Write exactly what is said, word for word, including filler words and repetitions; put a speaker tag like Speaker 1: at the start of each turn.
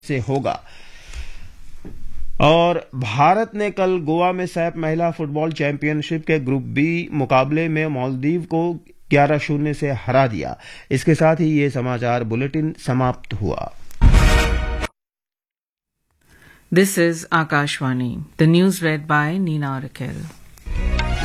Speaker 1: से होगा। और भारत ने कल गोवा में सैफ महिला फुटबॉल चैंपियनशिप के ग्रुप बी मुकाबले में मालदीव को ग्यारह शून्य से हरा दिया। इसके साथ ही ये समाचार बुलेटिन समाप्त हुआ।
Speaker 2: This is Akashvani. The news read by Neena Rakel.